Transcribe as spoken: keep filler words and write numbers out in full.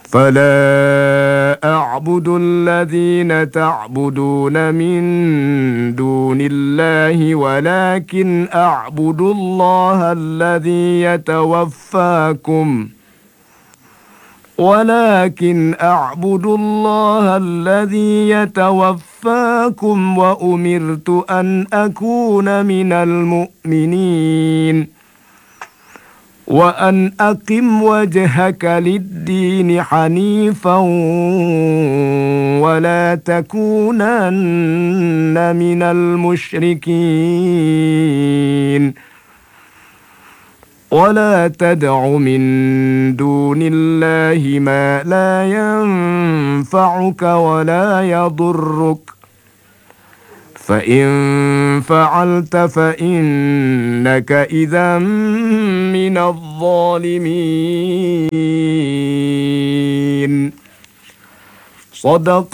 فلا أعبد الذين تعبدون من دون الله ولكن أعبد الله الذي يتوفاكم ولكن أعبد الله الذي يتوفاكم وأمرت أن أكون من المؤمنين وأن أقم وجهك للدين حنيفا ولا تكونن من المشركين ولا تدع من دون الله ما لا ينفعك ولا يضرك فإن فعلت فإنك إذا من الظالمين. صدق